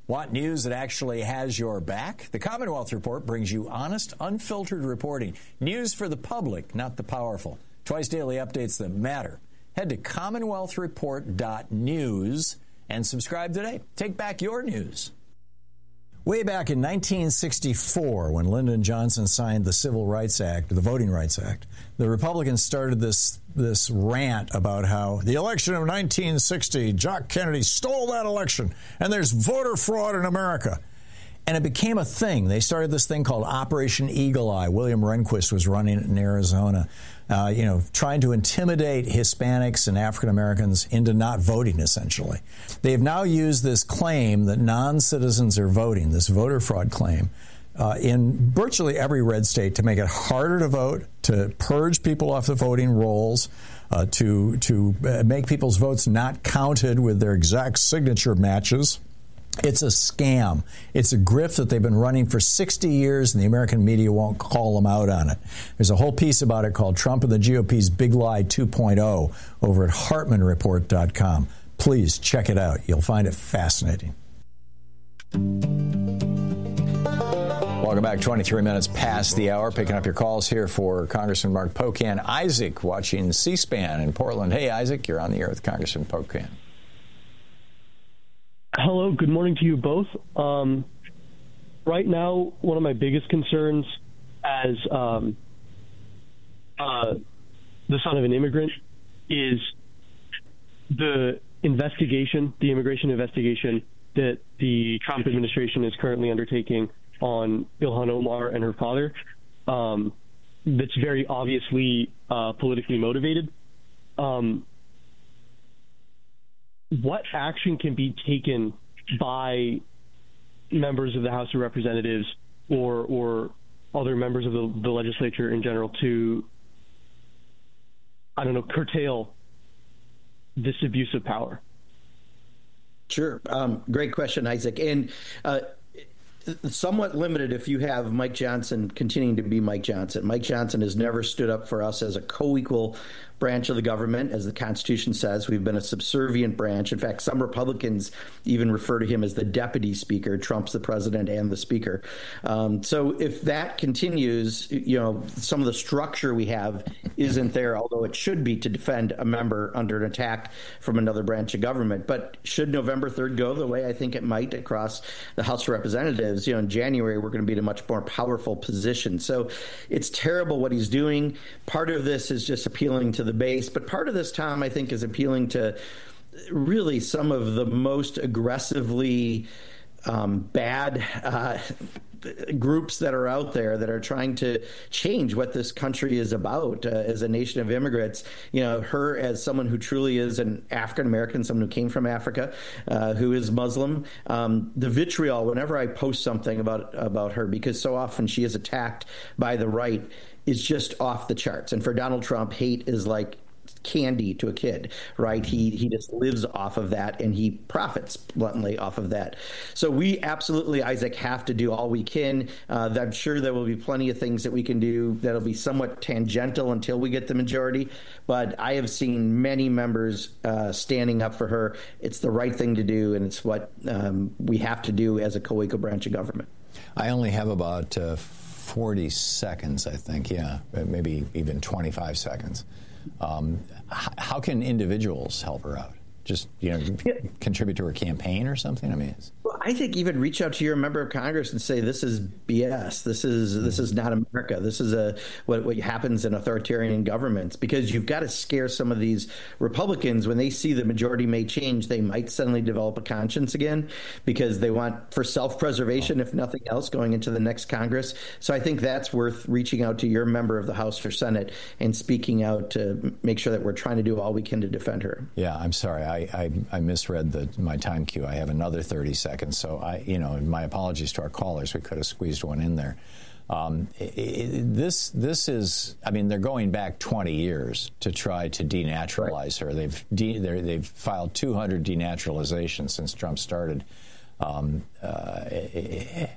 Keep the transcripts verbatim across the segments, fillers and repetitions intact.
Want news that actually has your back? The Commonwealth Report brings you honest, unfiltered reporting. News for the public, not the powerful. Twice daily updates that matter. Head to commonwealth report dot news and subscribe today. Take back your news. Way back in nineteen sixty-four, when Lyndon Johnson signed the Civil Rights Act, the Voting Rights Act, the Republicans started this this rant about how the election of nineteen sixty, Jock Kennedy stole that election, and there's voter fraud in America. And it became a thing. They started this thing called Operation Eagle Eye. William Rehnquist was running it in Arizona, uh, you know, trying to intimidate Hispanics and African Americans into not voting, essentially. They have now used this claim that non-citizens are voting, this voter fraud claim, uh, in virtually every red state to make it harder to vote, to purge people off the voting rolls, uh, to, to uh, make people's votes not counted with their exact signature matches. It's a scam. It's a grift that they've been running for sixty years, and the American media won't call them out on it. There's a whole piece about it called Trump and the G O P's Big Lie two point oh over at hartman report dot com. Please check it out. You'll find it fascinating. Welcome back. twenty-three minutes past the hour. Picking up your calls here for Congressman Mark Pocan. Isaac watching C-SPAN in Portland. Hey, Isaac, you're on the air with Congressman Pocan. Hello, good morning to you both. Um, right now, one of my biggest concerns as um, uh, the son of an immigrant is the investigation, the immigration investigation that the Trump administration is currently undertaking on Ilhan Omar and her father. Um, that's very obviously uh, politically motivated. Um, What action can be taken by members of the House of Representatives or or other members of the, the legislature in general to, I don't know, curtail this abuse of power? Sure. Um, great question, Isaac. And uh, somewhat limited if you have Mike Johnson continuing to be Mike Johnson. Mike Johnson has never stood up for us as a co-equal branch of the government. As the Constitution says, we've been a subservient branch. In fact, some Republicans even refer to him as the deputy speaker. Trump's the president and the speaker. Um, so if that continues, you know, some of the structure we have isn't there, although it should be to defend a member under an attack from another branch of government. But should November third go the way I think it might across the House of Representatives, you know, in January, we're going to be in a much more powerful position. So it's terrible what he's doing. Part of this is just appealing to the base. But part of this, Tom, I think, is appealing to really some of the most aggressively um, bad uh, groups that are out there that are trying to change what this country is about uh, as a nation of immigrants. You know, her as someone who truly is an African-American, someone who came from Africa, uh, who is Muslim. Um, the vitriol, whenever I post something about, about her, because so often she is attacked by the right, is just off the charts. And for Donald Trump, hate is like candy to a kid, right? He he just lives off of that, and he profits bluntly off of that. So we absolutely, Isaac, have to do all we can. Uh, I'm sure there will be plenty of things that we can do that'll be somewhat tangential until we get the majority. But I have seen many members uh, standing up for her. It's the right thing to do, and it's what um, we have to do as a co-equal branch of government. I only have about uh, forty seconds, I think. Yeah, maybe even twenty-five seconds. Um, h- how can individuals help her out? Just, you know, yeah. contribute to her campaign or something? I mean, it's... Well, I think even reach out to your member of Congress and say, this is B S. This is mm-hmm. this is not America. This is a what, what happens in authoritarian governments, because you've got to scare some of these Republicans. When they see the majority may change, they might suddenly develop a conscience again, because they want for self-preservation, oh. if nothing else, going into the next Congress. So I think that's worth reaching out to your member of the House or Senate and speaking out to make sure that we're trying to do all we can to defend her. Yeah, I'm sorry. I I, I, I misread the, my time cue. I have another thirty seconds. So, I, you know, my apologies to our callers. We could have squeezed one in there. Um, it, it, this this is, I mean, they're going back twenty years to try to denaturalize right. her. They've de, they've filed two hundred denaturalizations since Trump started. Um, uh, it,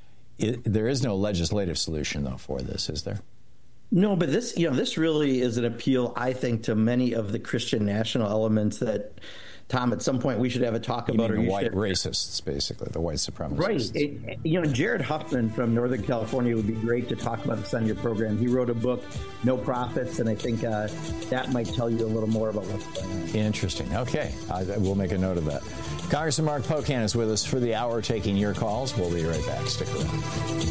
it, there is no legislative solution, though, for this, is there? No, but this, you know, this really is an appeal, I think, to many of the Christian national elements that Tom, at some point we should have a talk you about mean it. the white racists, basically, the white supremacists. Right. It, you know, Jared Huffman from Northern California would be great to talk about this on your program. He wrote a book, No Profits, and I think uh, that might tell you a little more about what's going on. Interesting. Okay. I, we'll make a note of that. Congressman Mark Pocan is with us for the hour taking your calls. We'll be right back. Stick around.